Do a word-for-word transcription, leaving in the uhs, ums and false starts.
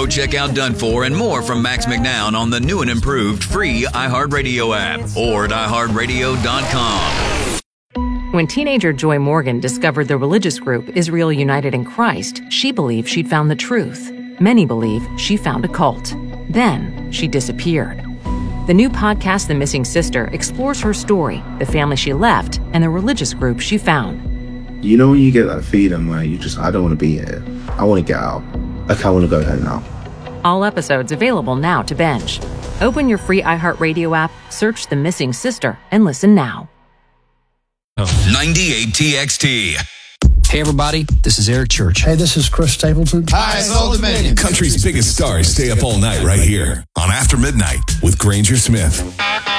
Go check out Done For and more from Max McNown on the new and improved free iHeartRadio app or at i heart radio dot com. When teenager Joy Morgan discovered the religious group Israel United in Christ, she believed she'd found the truth. Many believe she found a cult. Then she disappeared. The new podcast, The Missing Sister, explores her story, the family she left, and the religious group she found. You know when you get that feeling where you just, I don't want to be here. I want to get out. Like, I want to go home now. All episodes available now to binge. Open your free iHeartRadio app, search The Missing Sister, and listen now. ninety-eight T X T. Hey everybody, this is Eric Church. Hey, this is Chris Stapleton. Hi, it's Old Dominion. Country's biggest stars stay up all night right here on After Midnight with Granger Smith.